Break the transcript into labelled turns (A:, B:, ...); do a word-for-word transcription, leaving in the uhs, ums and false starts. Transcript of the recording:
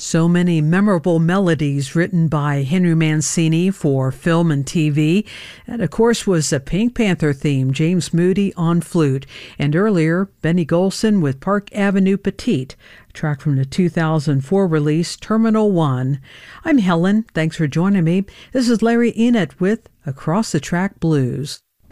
A: So many memorable melodies written by Henry Mancini for film and T V. And of course was a Pink Panther theme, James Moody on flute. And earlier, Benny Golson with Park Avenue Petite, a track from the two thousand four release Terminal One. I'm Helen. Thanks for joining me. This is Larry Enid with Across the Track Blues.